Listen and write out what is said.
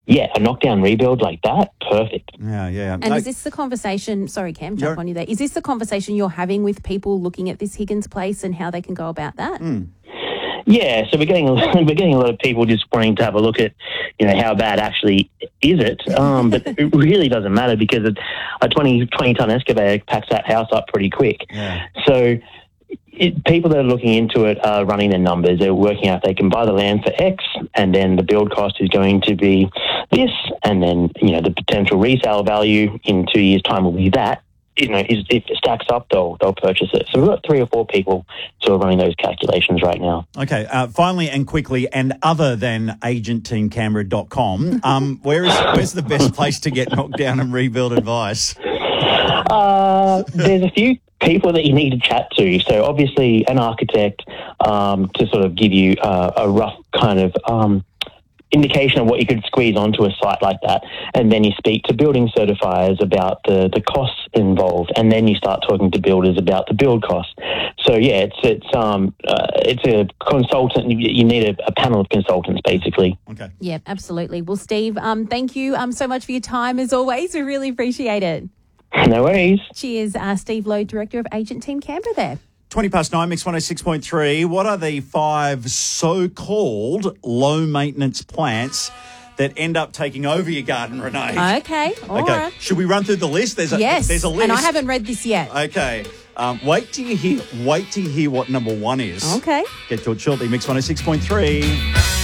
yeah, a knockdown rebuild like that, perfect. Yeah. And is this the conversation, sorry Cam, jump on you there, is this the conversation you're having with people looking at this Higgins place and how they can go about that? Yeah, so we're getting a lot of people just wanting to have a look at, how bad actually is it. But it really doesn't matter because a 20-ton excavator packs that house up pretty quick. Yeah. So people that are looking into it are running their numbers. They're working out they can buy the land for X, and then the build cost is going to be this, and then the potential resale value in 2 years' time will be that. If it stacks up, they'll purchase it. So we've got 3 or 4 people sort of running those calculations right now. Okay, finally and quickly, and other than agentteamcanberra.com, where's the best place to get knockdown and rebuild advice? There's a few people that you need to chat to. So obviously an architect to sort of give you a rough kind of indication of what you could squeeze onto a site like that, and then you speak to building certifiers about the costs involved, and then you start talking to builders about the build costs. So yeah, it's a consultant. You need a panel of consultants basically. Okay. Yeah, absolutely. Well, Steve, thank you so much for your time as always. We really appreciate it. No worries. Cheers, Steve Lowe, Director of Agent Team Canberra there. 9:20, Mix 106.3. What are the 5 so-called low-maintenance plants that end up taking over your garden, Renee? Okay, all right. Should we run through the list? There's a list. And I haven't read this yet. Okay. Wait till you hear what number 1 is. Okay. Get to it shortly. Mix 106.3.